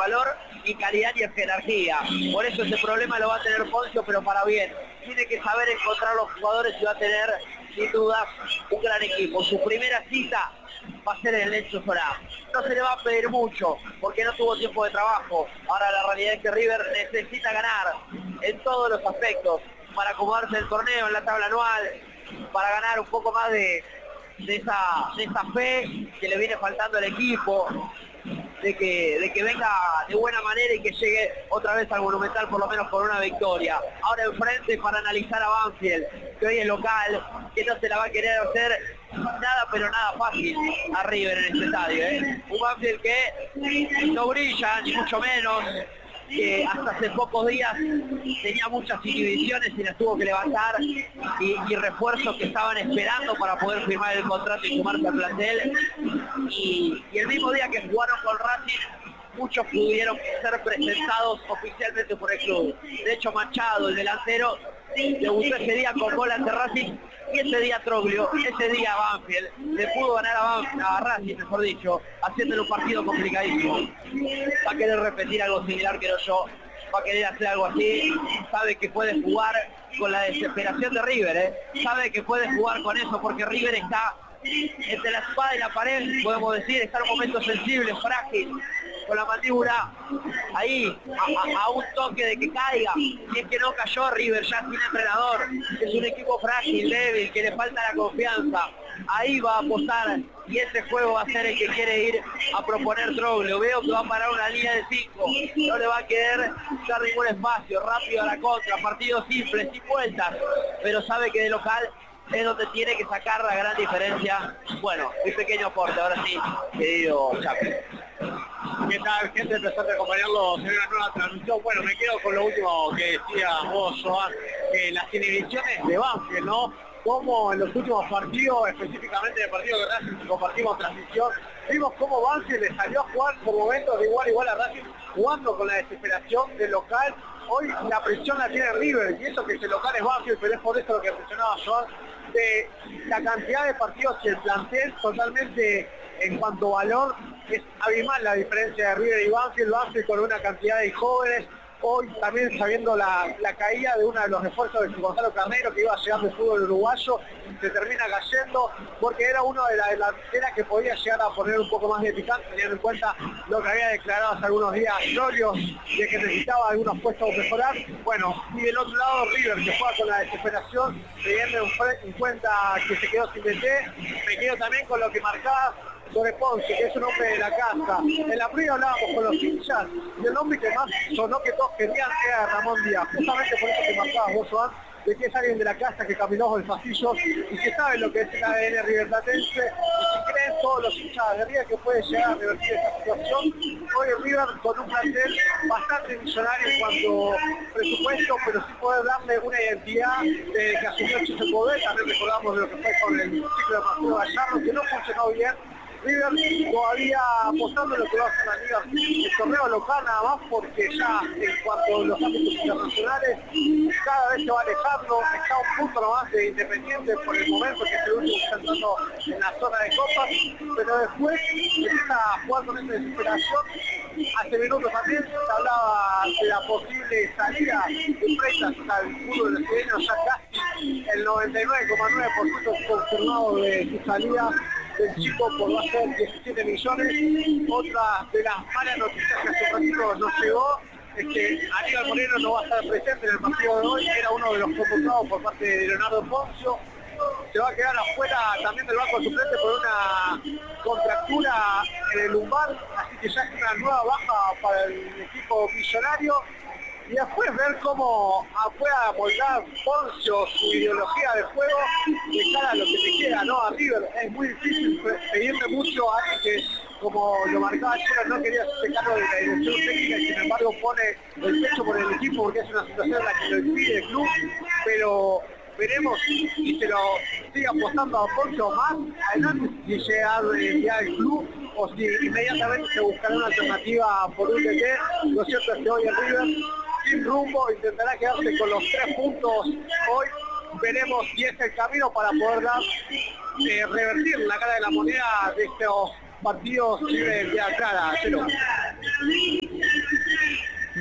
valor y calidad y en jerarquía. Por eso ese problema lo va a tener Poncio, pero para bien. Tiene que saber encontrar los jugadores y va a tener, sin dudas, un gran equipo. Su primera cita va a ser el Lencho Solá. No se le va a pedir mucho, porque no tuvo tiempo de trabajo. Ahora la realidad es que River necesita ganar en todos los aspectos, para acomodarse el torneo en la tabla anual, para ganar un poco más de esa fe que le viene faltando al equipo, de que venga de buena manera y que llegue otra vez al Monumental por lo menos con una victoria. Ahora enfrente para analizar a Banfield, que hoy es local, que no se la va a querer hacer nada, pero nada fácil a River en este estadio, Un Banfield que no brilla, ni mucho menos, que hasta hace pocos días tenía muchas inhibiciones y las tuvo que levantar, y refuerzos que estaban esperando para poder firmar el contrato y sumarse al plantel, y el mismo día que jugaron con Racing, muchos pudieron ser presentados oficialmente por el club. De hecho, Machado, el delantero, debutó ese día con gol ante Racing, y ese día Troglio, ese día Banfield, le pudo ganar a Racing, mejor dicho, haciéndole un partido complicadísimo. Va a querer repetir algo similar, creo yo, va a querer hacer algo así, sabe que puede jugar con la desesperación de River, sabe que puede jugar con eso, porque River está entre la espada y la pared, podemos decir, está en un momento sensible, frágil, con la mandíbula ahí, a un toque de que caiga. Si es que no cayó, River ya sin entrenador, es un equipo frágil, débil, que le falta la confianza. Ahí va a apostar, y ese juego va a ser el que quiere ir a proponer Troglio. Veo que va a parar una línea de 5, no le va a querer dar ningún espacio, rápido a la contra, partido simple, sin vueltas, pero sabe que de local es donde tiene que sacar la gran diferencia. Bueno, mi pequeño aporte, ahora sí, querido Chapi. ¿Qué tal, gente? Empezar a acompañarlos en una nueva transmisión. Bueno, me quedo con lo último que decía vos, Joan, las inhibiciones de Banfield, ¿no? Como en los últimos partidos, específicamente en el partido que Racing compartimos transmisión, vimos cómo Banfield le salió a jugar por momentos de igual a igual a Racing, jugando con la desesperación del local. Hoy la presión la tiene River, y eso que el local es Banfield, pero es por eso lo que presionaba Joan, de la cantidad de partidos y el plantel totalmente en cuanto a valor. Es abismal la diferencia de River y Banfield con una cantidad de jóvenes. Hoy también sabiendo la caída de uno de los refuerzos de Gonzalo Carnero, que iba a llegar del fútbol uruguayo, se termina cayendo porque era uno de la delantera que podía llegar a poner un poco más de picante, teniendo en cuenta lo que había declarado hace algunos días Troglio, de que necesitaba algunos puestos mejorar. Bueno, y del otro lado River, que juega con la desesperación, teniendo en cuenta que se quedó sin DT. Me quedo también con lo que marcaba sobre Ponce, que es un hombre de la casa. En la previa hablábamos con los hinchas, y el nombre que más sonó que todos querían era Ramón Díaz, justamente por eso que marcabas vos, Joan, de que es alguien de la casa que caminó por el pasillo y que sabe lo que es el ADN riverplatense, y si creen todos los hinchas de River que puede llegar a revertir esta situación. Hoy River con un plantel bastante millonario en cuanto a presupuesto, pero sí poder darle una identidad que asumió Chicho Poder. También recordamos de lo que fue con el ciclo de Marcelo Gallardo, que no funcionó bien. River todavía apostando en lo que va a ser la liga, el torneo local nada más, porque ya en cuanto a los ámbitos internacionales cada vez se va alejando, está un punto nomás de Independiente por el momento, que es el último que está entrando en la zona de copas, pero después empieza a jugar con esa desesperación. Hace minutos también se hablaba de la posible salida de Freitas al fútbol brasileño, ya casi el 99,9% confirmado de su salida del chico por va a ser 17 millones. Otra de las malas noticias que hace ratito nos llegó es que Aníbal Moreno no va a estar presente en el partido de hoy, era uno de los convocados por parte de Leonardo Poncio. Se va a quedar afuera también del banco suplente por una contractura en el lumbar, así que ya es una nueva baja para el equipo millonario. Y después ver cómo pueda apoyar Poncio su ideología de juego de cara a lo que te queda, ¿no? A River es muy difícil pedirle mucho a alguien que, como lo marcaba ayer, no quería hacerse cargo de la dirección técnica y sin embargo pone el pecho por el equipo porque es una situación en la que lo impide el club, pero veremos si se lo sigue apostando a Poncio más adelante, si llega a dar identidad al club o si inmediatamente se buscará una alternativa por un DT. Lo cierto es que hoy el River sin rumbo intentará quedarse con los 3 puntos hoy. Veremos si es el camino para poder dar, revertir la cara de la moneda de estos partidos libres de clara.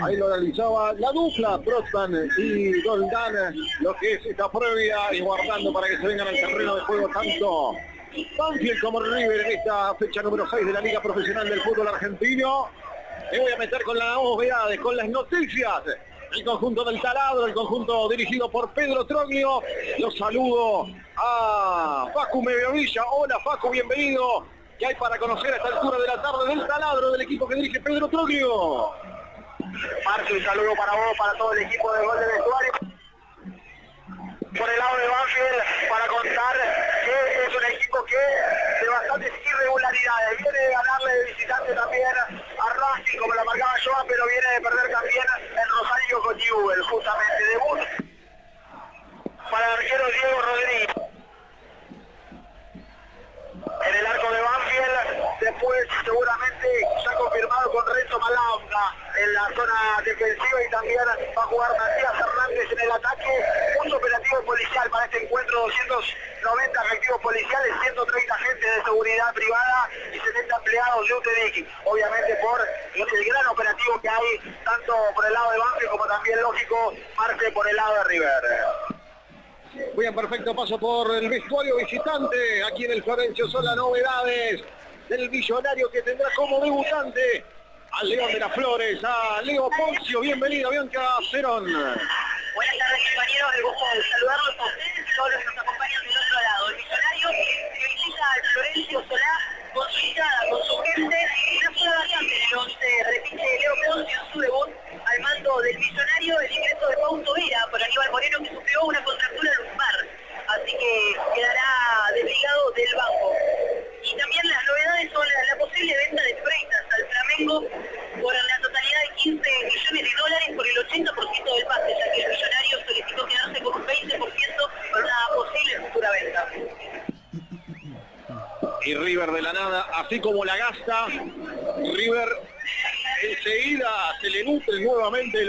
Ahí lo realizaba la dupla, Trotman y Goldán, lo que es esta previa y guardando para que se vengan al terreno de juego tanto Banfield como River en esta fecha número 6 de la Liga Profesional del Fútbol Argentino. Me voy a meter con las novedades, con las noticias. El conjunto del Taladro, el conjunto dirigido por Pedro Troglio. Los saludo a Facu Mediavilla. Hola Facu, bienvenido. ¿Qué hay para conocer a esta altura de la tarde del Taladro, del equipo que dirige Pedro Troglio? Marcio, un saludo para vos, para todo el equipo de Gol de Vestuario. Por el lado de Banfield, para contar que es un equipo que de bastantes irregularidades. Viene de ganarle de visitante también a Racing, como la marcaba Joan, pero viene de perder también en Rosario con Newell, justamente. Debut para el arquero Diego Rodríguez. En el arco de Banfield, después seguramente ya confirmado con Renzo Malanga en la zona defensiva y también va a jugar Matías Hernández en el ataque. Mucho operativo policial para este encuentro, 290 efectivos policiales, 130 agentes de seguridad privada y 70 empleados de UTEDIC. Obviamente por el gran operativo que hay, tanto por el lado de Banfield como también, lógico, parte por el lado de River. Bien, perfecto paso por el vestuario visitante. Aquí en el Florencio Sola, novedades del millonario que tendrá como debutante al León de las Flores, a Leo Poncio. Bienvenido, Bianca Cerón. Buenas tardes, compañeros. El gusto de saludarlos a ustedes y todos los que nos acompañan del otro lado. El millonario que visita al Florencio Solá con su hinchada, con su gente. Una sola variante en el 11. Repite Leo Poncio en su debut al mando del millonario. El ingreso de Pauto Vera por Aníbal Moreno, que sufrió una contractura lumbar. Así que quedará desligado del banco. Y también las novedades son la posible venta de Freitas al Flamengo por la totalidad de 15 millones de dólares por el 80% del pase, ya que el millonario solicitó quedarse con un 20% por una posible futura venta. Y River de la nada, así como la gasta, River enseguida se le nutren nuevamente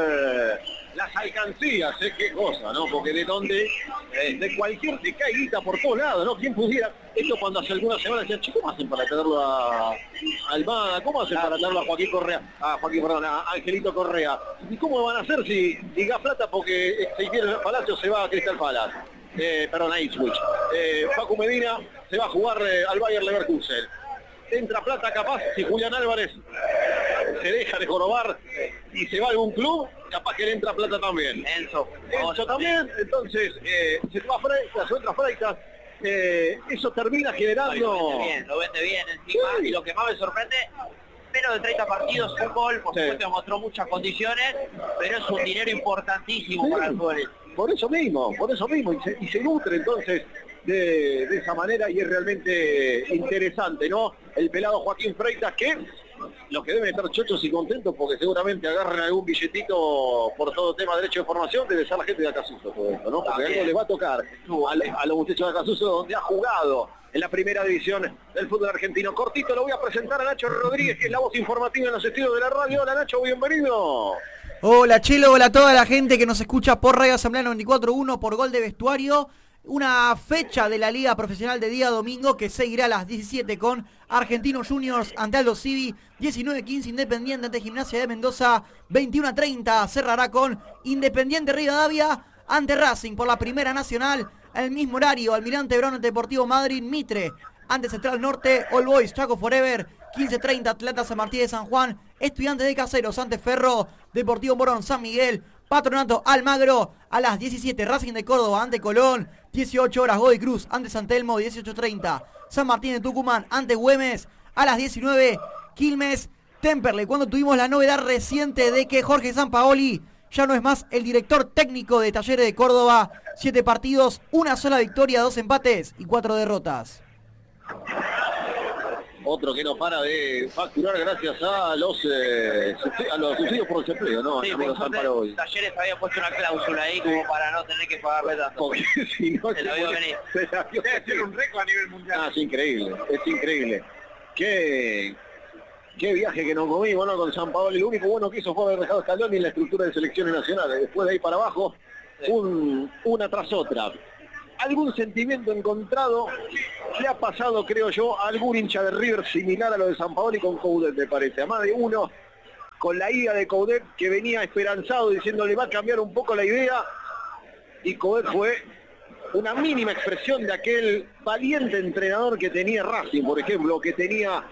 las alcancías, qué cosa, ¿no? Porque de donde, de cualquier, te cae guita por todos lados, ¿no? ¿Quién pudiera? Esto cuando hace algunas semanas decían, che, ¿cómo hacen para tenerlo a Almada? ¿Cómo hacen para tenerlo a a Angelito Correa? ¿Y cómo van a hacer si diga plata porque si quiere Palacio se va a Crystal Palace? Perdón, a Ipswich. Facu Medina se va a jugar al Bayer Leverkusen. Entra plata capaz si Julián Álvarez se deja de jorobar y se va a algún club, capaz que le entra plata también. Enzo también, entonces se va Freitas, se entra Freitas, eso termina generando... Lo vende bien encima, sí. Y lo que más me sorprende, menos de 30 partidos, un gol, por supuesto mostró muchas condiciones, pero es un dinero importantísimo para el jugador. Por eso mismo, y se nutre entonces de esa manera y es realmente interesante, ¿no? El pelado Joaquín Freitas, que los que deben estar chochos y contentos porque seguramente agarran algún billetito por todo tema de derecho de formación, debe ser la gente de Acasuso todo esto, ¿no? Porque algo les va a tocar a los muchachos de Acasuso, donde ha jugado en la primera división del fútbol argentino. Cortito lo voy a presentar a Nacho Rodríguez, que es la voz informativa en los estudios de la radio. Hola Nacho, bienvenido. Hola Chelo, hola a toda la gente que nos escucha por Radio Asamblea 94.1, por Gol de Vestuario. Una fecha de la Liga Profesional de día domingo que seguirá a las 17 con Argentinos Juniors ante Aldo Civi, 19:15 Independiente ante Gimnasia de Mendoza, 21:30 cerrará con Independiente Rivadavia ante Racing por la Primera Nacional. Al mismo horario, Almirante Brown ante Deportivo Madryn, Mitre ante Central Norte, All Boys, Chaco Forever, 15:30 Atlanta San Martín de San Juan, Estudiantes de Caseros ante Ferro, Deportivo Morón, San Miguel, Patronato Almagro, a las 17 Racing de Córdoba ante Colón, 18 horas Godoy Cruz ante San Telmo, 18:30 San Martín de Tucumán ante Güemes, a las 19 Quilmes Temperley, cuando tuvimos la novedad reciente de que Jorge Sampaoli ya no es más el director técnico de Talleres de Córdoba. 7 partidos, una sola victoria, 2 empates y 4 derrotas. Otro que no para de facturar gracias a los subsidios por desempleo, ¿no? Sí, Talleres había puesto una cláusula ahí como para no tener que pagarle tanto. Porque si no se lo vio venir. Debe ser un récord a nivel mundial. Es increíble. Qué viaje que nos comimos, ¿no? Con San Paolo. Lo único bueno que hizo fue haber dejado Scaloni en la estructura de selecciones nacionales. Después de ahí para abajo, sí. Una tras otra. Algún sentimiento encontrado le ha pasado, creo yo, a algún hincha de River similar a lo de Sampaoli con Coudet, me parece. A más de uno con la ida de Coudet, que venía esperanzado diciéndole va a cambiar un poco la idea, y Coudet fue una mínima expresión de aquel valiente entrenador que tenía Racing, por ejemplo, que tenía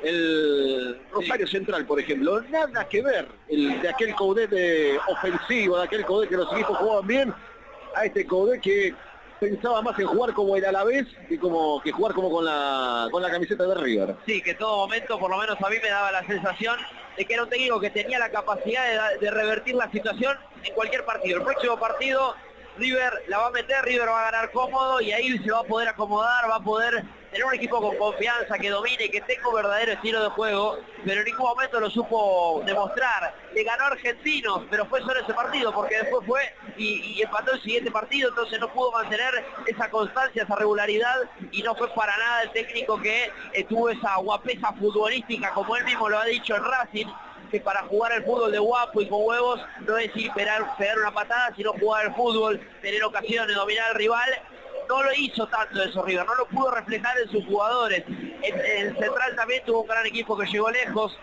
el Rosario Central, por ejemplo. Nada que ver de aquel Coudet ofensivo, de aquel Coudet que los equipos jugaban bien, a este Coudet que pensaba más en jugar como el Alavés que jugar como con la camiseta de River. Sí, que en todo momento, por lo menos a mí me daba la sensación de que era un técnico que tenía la capacidad de revertir la situación en cualquier partido. El próximo partido River la va a meter, River va a ganar cómodo y ahí se va a poder acomodar, va a poder tener un equipo con confianza, que domine, que tenga un verdadero estilo de juego, pero en ningún momento lo supo demostrar. Le ganó a Argentinos, pero fue solo ese partido, porque después fue y empató el siguiente partido, entonces no pudo mantener esa constancia, esa regularidad, y no fue para nada el técnico que tuvo esa guapesa futbolística, como él mismo lo ha dicho en Racing, que para jugar el fútbol de guapo y con huevos no es ir pegar una patada, sino jugar el fútbol, tener ocasiones, dominar al rival. No lo hizo tanto eso River, no lo pudo reflejar en sus jugadores. En Central también tuvo un gran equipo que llegó lejos,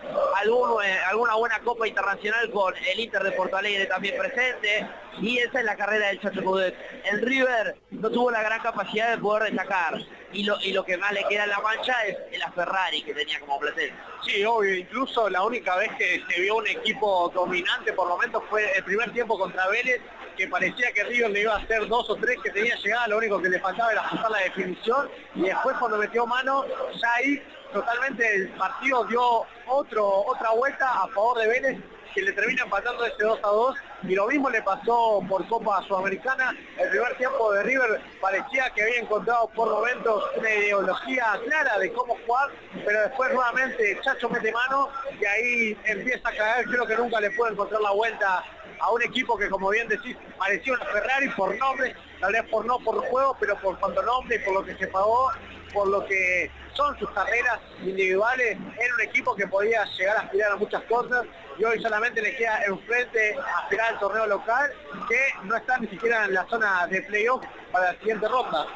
alguna buena copa internacional con el Inter de Porto Alegre también presente, y esa es la carrera del Chacho Coudet. El River no tuvo la gran capacidad de poder destacar, y lo que más le queda en la mancha es la Ferrari que tenía como plantel. Sí, obvio, incluso la única vez que se vio un equipo dominante por momentos fue el primer tiempo contra Vélez, que parecía que River le iba a hacer 2 o 3 que tenía llegada, lo único que le faltaba era ajustar la definición, y después cuando metió mano, ya ahí totalmente el partido dio otra vuelta a favor de Vélez, que le termina empatando ese 2-2, y lo mismo le pasó por Copa Sudamericana. El primer tiempo de River parecía que había encontrado por momentos una ideología clara de cómo jugar, pero después nuevamente Chacho mete mano y ahí empieza a caer. Creo que nunca le puede encontrar la vuelta a un equipo que, como bien decís, parecía una Ferrari por nombre, tal vez no por juego, pero por cuanto nombre y por lo que se pagó, por lo que son sus carreras individuales. Era un equipo que podía llegar a aspirar a muchas cosas, y hoy solamente le queda enfrente aspirar al torneo local, que no está ni siquiera en la zona de playoff para la siguiente ronda.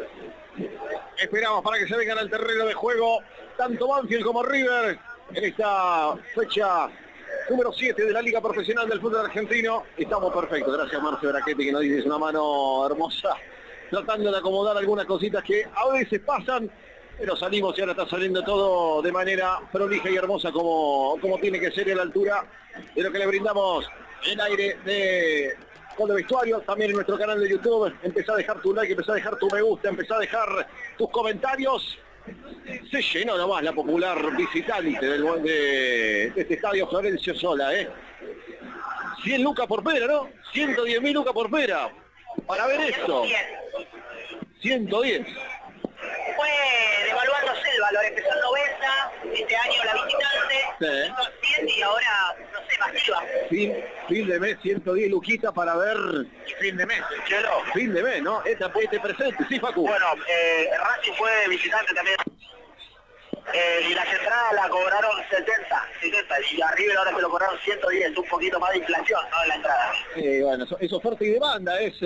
Esperamos para que se vengan al terreno de juego tanto Banfield como River en esta fecha número 7 de la Liga Profesional del Fútbol Argentino. Estamos perfectos, gracias Marcio Brachetti, que nos dice una mano hermosa, tratando de acomodar algunas cositas que a veces pasan, pero salimos y ahora está saliendo todo de manera prolija y hermosa como tiene que ser, a la altura de lo que le brindamos el aire de Gol de Vestuario. También en nuestro canal de YouTube, empezá a dejar tu like, empezá a dejar tu me gusta, empezá a dejar tus comentarios. Se llenó nomás la popular visitante de este estadio Florencio Sola, 100 lucas por pera, ¿no? 110.000 lucas por pera para ver esto. 110. Fue devaluándose el valor, empezó en 90, este año la visitante, 100 y ahora, no sé, masiva. Fin de mes, 110 luquitas para ver. Fin de mes, Chelo. Fin de mes, ¿no? Este presente, sí, Facu. Bueno, Racing fue visitante también. Y la entrada la cobraron 70, y a River ahora se lo cobraron 110, un poquito más de inflación, ¿no?, en la entrada. Bueno, es oferta y demanda, es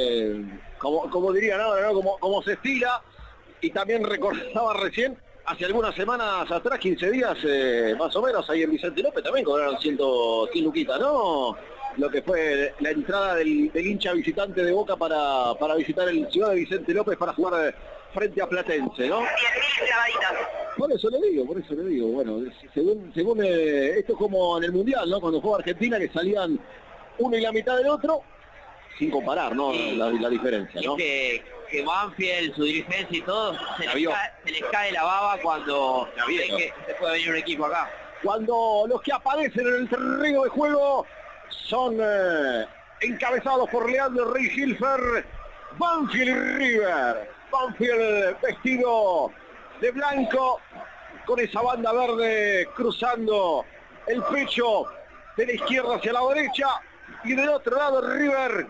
como dirían ahora, ¿no? Como se estila. Y también recordaba recién, hace algunas semanas atrás, 15 días más o menos, ahí en Vicente López también cobraron 100 luquitas, ¿no? Lo que fue la entrada del hincha visitante de Boca para visitar el Ciudad de Vicente López para jugar frente a Platense, ¿no? 10.000 clavaditas. Por eso le digo, bueno, según esto es como en el Mundial, ¿no? Cuando jugó Argentina, que salían uno y la mitad del otro, sin comparar, ¿no? La diferencia, ¿no? Que Banfield, su dirigencia y todo, se les cae la baba cuando ven que se puede venir un equipo acá. Cuando los que aparecen en el terreno de juego son encabezados por Leandro Rey Hilfer, Banfield y River. Banfield vestido de blanco, con esa banda verde cruzando el pecho de la izquierda hacia la derecha, y del otro lado River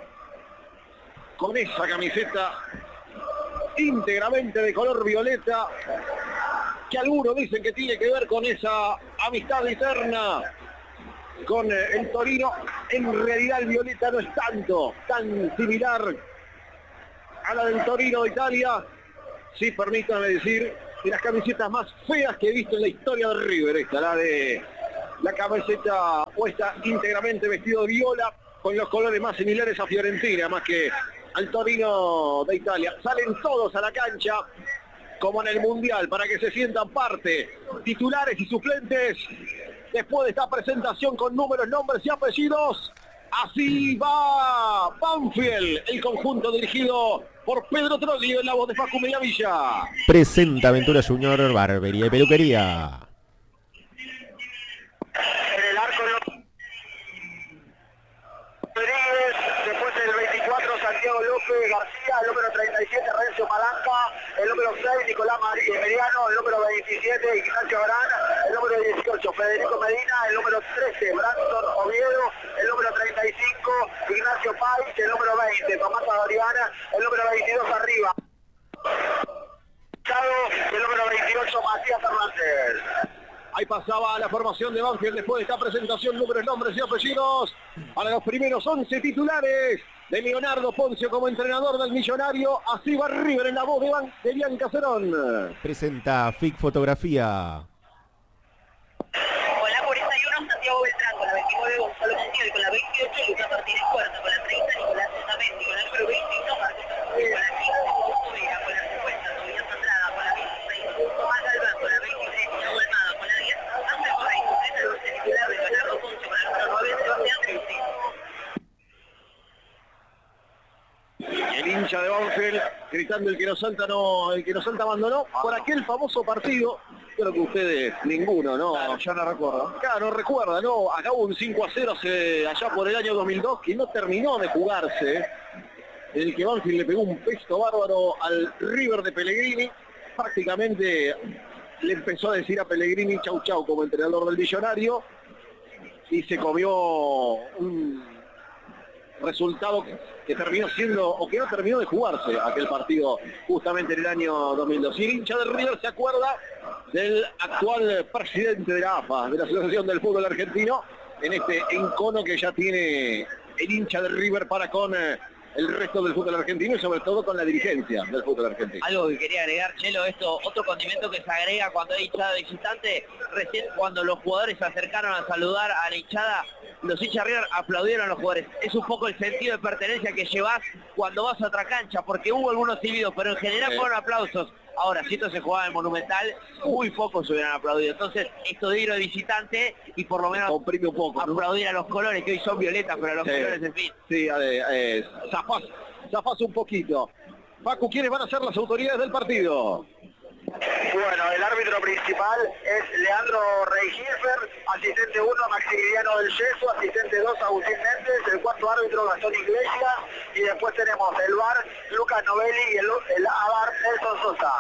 con esa camiseta íntegramente de color violeta, que algunos dicen que tiene que ver con esa amistad eterna con el Torino. En realidad el violeta no es tan similar a la del Torino de Italia. Sí, permítanme decir, de las camisetas más feas que he visto en la historia de River, esta, la de la camiseta puesta íntegramente vestido de viola, con los colores más similares a Fiorentina, más que al Torino de Italia. Salen todos a la cancha, como en el Mundial, para que se sientan parte, titulares y suplentes, después de esta presentación con números, nombres y apellidos. Así va Banfield, el conjunto dirigido por Pedro Troglio en la voz de Facu Mediavilla. Presenta Aventura Junior, barbería y peluquería. En el arco Rodríguez, después el 24 Santiago López García, el número 37 Renzo Malanca, el número 6 Nicolás Meriano, el número 27 Ignacio Arán, el número 18 Federico Medina, el número 13 Brandon Oviedo, el número 35 Ignacio Pais, el número 20 Tomás Adriana, el número 22 arriba el número 28 Matías Hernández. Ahí pasaba la formación de Banfield después de esta presentación, números, nombres y apellidos para los primeros 11 titulares de Leonardo Poncio como entrenador del Millonario. Así va River en la voz de Bianca Cerón. Presenta FIC Fotografía. Con la 41 Santiago Beltrán, con la 29 Gonzalo Montiel, con la 28 Lucas Martínez Cuarta, con la 30 Nicolás Zamendi, con la número 21 Marcos Fernández, con la 15 Augusto Vera, con la 50 Tobias Andrada, con la 26 Tomás Galván, con la 23 Thiago Almada, con la 10 Ángel Correa, con la 12 titular de Leonardo Ponce, con la número 9 Sebastián Triste. El hincha de Banfield gritando el que nos salta no, el que nos salta abandonó por aquel famoso partido. Creo que ustedes ninguno, ¿no? Claro, yo no recuerdo. Claro, no recuerda, ¿no? Acá hubo un 5-0 allá por el año 2002 que no terminó de jugarse. En el que Banfield le pegó un pesto bárbaro al River de Pellegrini. Prácticamente le empezó a decir a Pellegrini chau chau como entrenador del Millonario. Y se comió un resultado que terminó siendo, o que no terminó de jugarse aquel partido justamente en el año 2002. Y el hincha del River se acuerda del actual presidente de la AFA, de la Asociación del Fútbol Argentino, en este encono que ya tiene el hincha del River para con el resto del fútbol argentino y sobre todo con la dirigencia del fútbol argentino. Algo que quería agregar, Chelo, otro condimento que se agrega cuando hay hinchada visitante. Recién cuando los jugadores se acercaron a saludar a la hinchada, los hinchas River aplaudieron a los jugadores. Es un poco el sentido de pertenencia que llevas cuando vas a otra cancha, porque hubo algunos silbidos, pero en general fueron aplausos. Ahora, si esto se jugaba en Monumental, muy pocos se hubieran aplaudido. Entonces, esto de ir de visitante y por lo menos comprime un poco, ¿no? Aplaudir a los colores, que hoy son violetas, pero a los colores, en fin. Sí, zafás un poquito. Facu, ¿quiénes van a ser las autoridades del partido? Bueno, el árbitro principal es Leandro Reigilfer, asistente 1 Maximiliano del Yeso, asistente 2 Agustín Méndez, el cuarto árbitro Gastón Iglesias y después tenemos el VAR Lucas Novelli y el AVAR Nelson Sosa.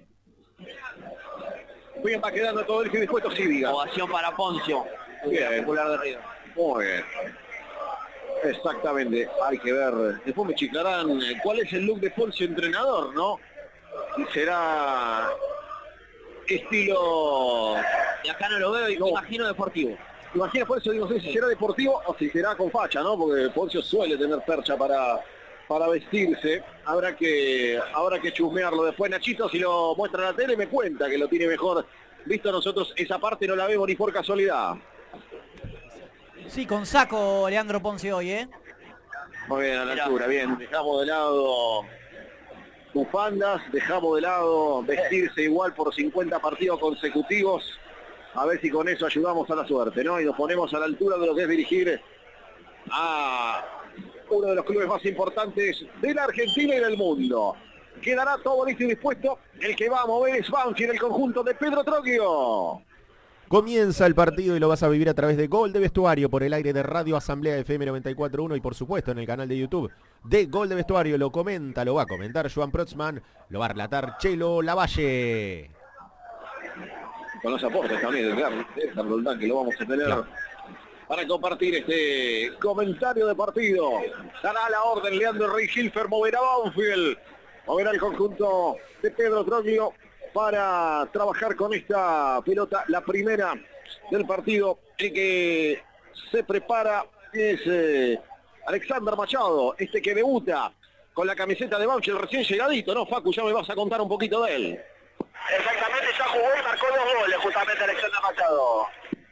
Bien, va quedando todo el que dispuesto, sí, diga. Ovación para Poncio, Bien. popular de River. Muy bien. Exactamente, hay que ver. Después me chiclarán cuál es el look de Poncio entrenador, ¿no? Y será estilo... Y acá no lo veo y me imagino deportivo. Imagina, por eso digo, no sé si será deportivo o si será con facha, ¿no? Porque Poncio suele tener percha para vestirse. Habrá que chusmearlo después. Nachito, si lo muestra en la tele, me cuenta que lo tiene mejor visto. Nosotros esa parte no la vemos ni por casualidad. Sí, con saco Leandro Ponce hoy, ¿eh? Muy bien, a la altura, bien. Dejamos de lado bufandas, dejamos de lado vestirse igual por 50 partidos consecutivos. A ver si con eso ayudamos a la suerte, ¿no? Y nos ponemos a la altura de lo que es dirigir a uno de los clubes más importantes de la Argentina y del mundo. Quedará todo listo y dispuesto. El que va a mover es Banfield, el conjunto de Pedro Troglio. Comienza el partido y lo vas a vivir a través de Gol de Vestuario por el aire de Radio Asamblea FM 94.1 y por supuesto en el canal de YouTube de Gol de Vestuario. Lo va a comentar Joan Protzman, lo va a relatar Chelo Lavalle. Con los aportes también de Roldán, que lo vamos a tener para compartir este comentario de partido. Dará la orden Leandro Reigilfer, moverá Banfield, moverá el conjunto de Pedro Troglio para trabajar con esta pelota, la primera del partido. El que se prepara es Alexander Machado, este que debuta con la camiseta de Banfield recién llegadito, ¿no, Facu? Ya me vas a contar un poquito de él. Exactamente, ya jugó y marcó 2 goles justamente Alexander Machado.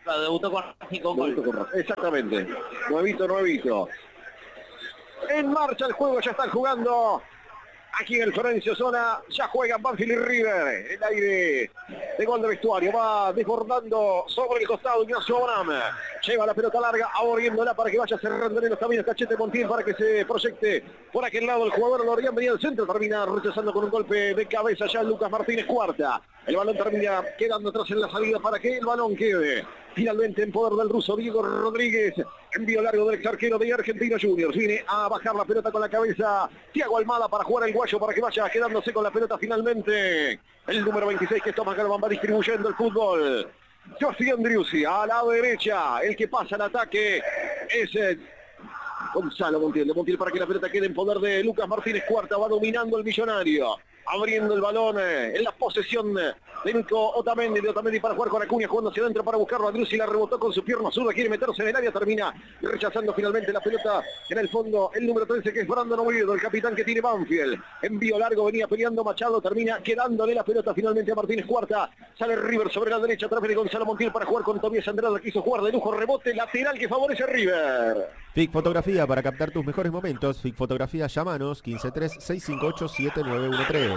Claro, debutó con Racing con gol. Exactamente. Nuevito. En marcha el juego, ya están jugando. Aquí en el Florencio Sola ya juegan Banfield y River. El aire de Gol de Vestuario va desbordando sobre el costado Ignacio Abraham. Lleva la pelota larga, abriéndola para que vaya cerrando en los caminos Cachete Montiel para que se proyecte por aquel lado el jugador Lorian venía al centro, termina rechazando con un golpe de cabeza ya Lucas Martínez Cuarta. El balón termina quedando atrás en la salida para que el balón quede finalmente en poder del ruso Diego Rodríguez. Envío largo del ex arquero de Argentinos Juniors. Viene a bajar la pelota con la cabeza Thiago Almada para jugar el guayo para que vaya quedándose con la pelota finalmente. El número 26 que es Tomás Galván va distribuyendo el fútbol. Sebastián Driussi a la derecha. El que pasa al ataque es Gonzalo Montiel. De Montiel para que la pelota quede en poder de Lucas Martínez Cuarta. Va dominando el Millonario. Abriendo el balón en la posesión de Nico Otamendi. De Otamendi para jugar con Acuña. Jugando hacia adentro para buscarlo a Driussi. La rebotó con su pierna zurda. Quiere meterse en el área. Termina rechazando finalmente la pelota. En el fondo el número 13 que es Brandon Oviedo. El capitán que tiene Banfield. Envío largo. Venía peleando Machado. Termina quedándole la pelota finalmente a Martínez Cuarta. Sale River sobre la derecha. Atrás de Gonzalo Montiel para jugar con Tobias Andrada. Quiso jugar de lujo. Rebote lateral que favorece a River. FIC Fotografía para captar tus mejores momentos. FIC Fotografía, llamanos 153-658-7913.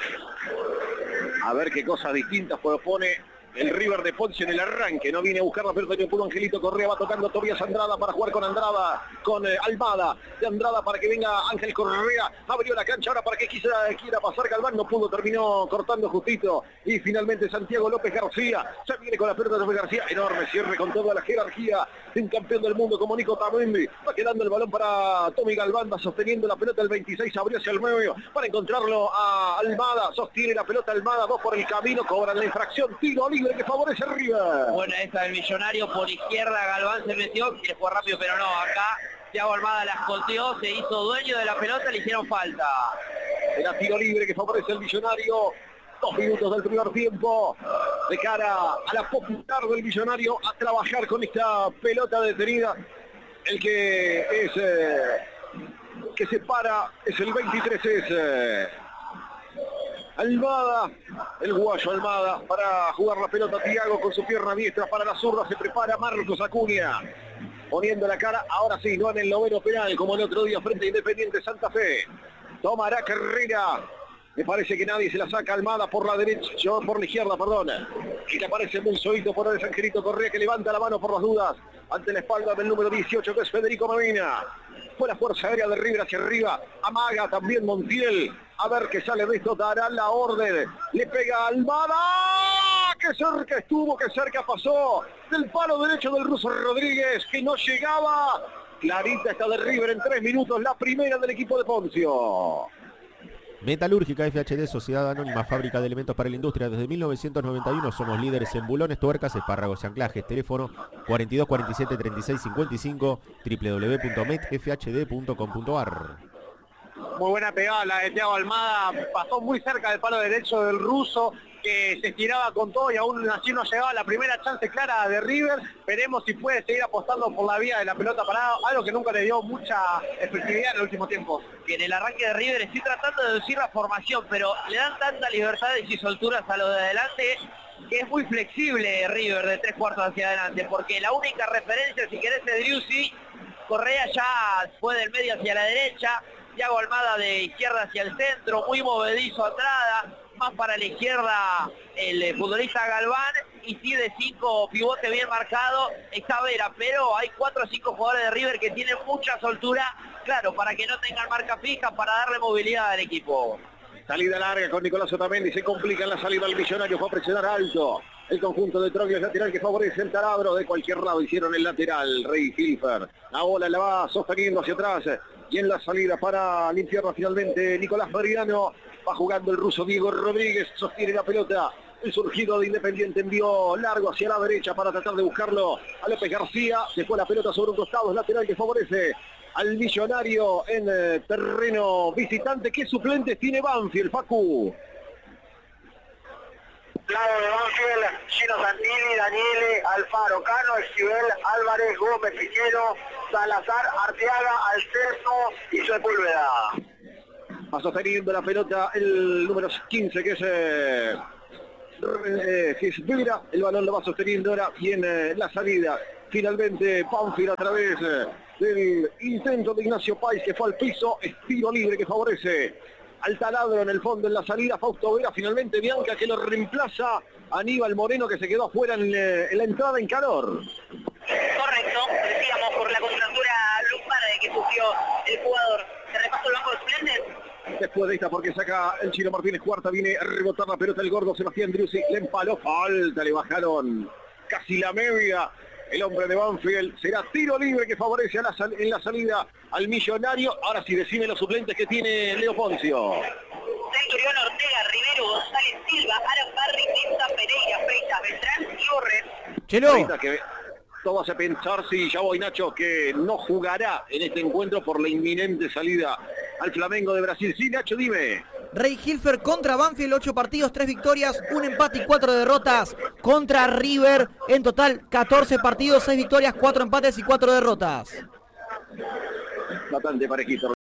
A ver qué cosas distintas propone el River de Ponce en el arranque. No viene a buscar la pelota de puro Angelito Correa. Va tocando Tobias Andrada para jugar con Andrada, con Almada. De Andrada para que venga Ángel Correa. Abrió la cancha ahora para que quiera pasar Galván. No pudo, terminó cortando justito. Y finalmente Santiago López García. Se viene con la pelota de López García. Enorme cierre con toda la jerarquía de un campeón del mundo como Nico Otamendi. Va quedando el balón para Tommy Galván. Va sosteniendo la pelota el 26. Abrió hacia el medio para encontrarlo a Almada. Sostiene la pelota Almada. Dos por el camino. Cobran la infracción. Tiro libre que favorece a River. Buena esta del Millonario por izquierda. Galván se metió. Quiere jugar rápido, pero no. Acá Thiago Almada la escolteó. Se hizo dueño de la pelota. Le hicieron falta. Era tiro libre que favorece al Millonario. 2 minutos del primer tiempo. De cara a la popular del Millonario a trabajar con esta pelota detenida. El que es que se para es el 23 es Almada, el guayo Almada para jugar la pelota. Thiago con su pierna diestra para la zurda. Se prepara Marcos Acuña poniendo la cara, ahora sí, no en el noveno penal como el otro día frente a Independiente Santa Fe. Tomará carrera. Me parece que nadie se la saca. Almada por la derecha, por la izquierda, perdón. Y le aparece Monzoito por el Angelito Correa que levanta la mano por las dudas ante la espalda del número 18 que es Federico Medina. Fue la fuerza aérea de River hacia arriba. Amaga también Montiel. A ver qué sale de esto. Dará la orden. Le pega a Almada. ¡Qué cerca estuvo! ¡Qué cerca pasó! Del palo derecho del ruso Rodríguez que no llegaba. Clarita está de River en 3 minutos. La primera del equipo de Poncio. Metalúrgica FHD, Sociedad Anónima, fábrica de elementos para la industria. Desde 1991 somos líderes en bulones, tuercas, espárragos y anclajes. Teléfono 42 47 36 55, www.metfhd.com.ar. Muy buena pegada la de Thiago Almada, pasó muy cerca del palo derecho del ruso, que se estiraba con todo y aún así no llegaba la primera chance clara de River. Veremos si puede seguir apostando por la vía de la pelota parada, algo que nunca le dio mucha efectividad en el último tiempo. Que en el arranque de River estoy tratando de deducir la formación, pero le dan tanta libertades y solturas a lo de adelante que es muy flexible River de 3/4 hacia adelante, porque la única referencia, si querés, es Driussi. Correa ya fue del medio hacia la derecha, Thiago Almada de izquierda hacia el centro, muy movedizo Andrada, más para la izquierda el futbolista Galván, y sí de 5 pivote bien marcado está Vera, pero hay 4 o 5 jugadores de River que tienen mucha soltura, claro, para que no tengan marca fija, para darle movilidad al equipo. Salida larga con Nicolás Otamendi, se complica en la salida al Millonario, fue a presionar alto. El conjunto de Troglio es lateral que favorece el taladro. De cualquier lado hicieron el lateral, Rey Hilfer. La bola la va sosteniendo hacia atrás. Y en la salida para limpiarla finalmente Nicolás Mariano. Va jugando el ruso Diego Rodríguez, sostiene la pelota. El surgido de Independiente envió largo hacia la derecha para tratar de buscarlo a López García. Se fue la pelota sobre un costado, es lateral que favorece al Millonario en terreno visitante. ¿Qué suplentes tiene Banfield, Facu? Lado de Banfield, Gino Santini, Daniele, Alfaro, Cano, Esquivel, Álvarez, Gómez, Piquero, Salazar, Arteaga, Alcerno y Sepúlveda. Va sosteniendo la pelota el número 15 que es Gisbira, el balón lo va sosteniendo ahora y en la salida finalmente Banfield a través del intento de Ignacio Páez que fue al piso, es tiro libre que favorece al taladro en el fondo en la salida. Fausto Vera, finalmente Bianca que lo reemplaza a Aníbal Moreno que se quedó afuera en la entrada en calor. Correcto, decíamos por la contractura lumbar que sufrió el jugador. ¿Se repasó el banco de suplentes? Después de esta, porque saca el Chino Martínez, cuarta, viene a rebotar la pelota el gordo Sebastián Driussi, le empaló, falta, le bajaron casi la media. El hombre de Banfield, será tiro libre que favorece en la salida al Millonario. Ahora sí, decime los suplentes que tiene Leo Poncio. Centurión, Ortega, Rivero, González Silva, Alan Barri, Nesta, Pereira, Freitas, Beltrán y Borres. Chelo. Ahorita que todo hace pensar, sí, ya voy Nacho, que no jugará en este encuentro por la inminente salida al Flamengo de Brasil. Sí, Nacho, dime. Rey Hilfer contra Banfield, 8 partidos, 3 victorias, 1 empate y 4 derrotas. Contra River, en total 14 partidos, 6 victorias, 4 empates y 4 derrotas. Bastante parejito.